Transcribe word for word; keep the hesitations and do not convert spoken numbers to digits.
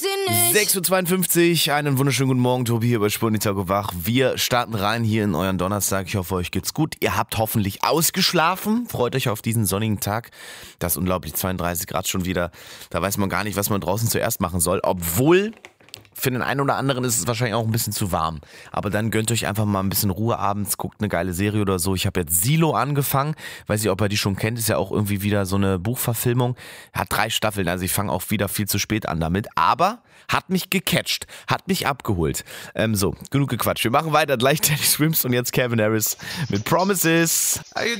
sechs Uhr zweiundfünfzig, einen wunderschönen guten Morgen, Tobi hier bei Spurnitag wach. Wir starten rein hier in euren Donnerstag. Ich hoffe, euch geht's gut. Ihr habt hoffentlich ausgeschlafen. Freut euch auf diesen sonnigen Tag. Das ist unglaublich, zweiunddreißig Grad schon wieder. Da weiß man gar nicht, was man draußen zuerst machen soll. Obwohl, für den einen oder anderen ist es wahrscheinlich auch ein bisschen zu warm. Aber dann gönnt euch einfach mal ein bisschen Ruhe abends, guckt eine geile Serie oder so. Ich habe jetzt Silo angefangen. Weiß nicht, ob ihr die schon kennt. Ist ja auch irgendwie wieder so eine Buchverfilmung. Hat drei Staffeln, also ich fange auch wieder viel zu spät an damit. Aber hat mich gecatcht, hat mich abgeholt. Ähm, so, genug gequatscht. Wir machen weiter. Gleich Teddy Swims und jetzt Calvin Harris mit Promises.